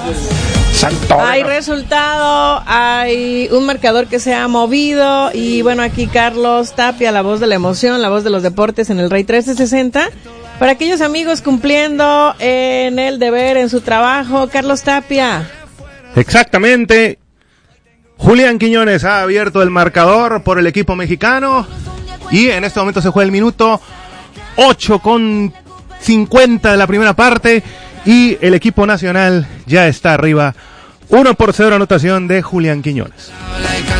Hay resultado, hay un marcador que se ha movido y bueno, aquí Carlos Tapia, la voz de la emoción, la voz de los deportes en el Rey 1360. Para aquellos amigos cumpliendo en el deber, en su trabajo, Carlos Tapia. Exactamente. Julián Quiñones ha abierto el marcador por el equipo mexicano y en este momento se juega el minuto 8:50 de la primera parte y el equipo nacional ya está arriba 1-0, anotación de Julián Quiñones.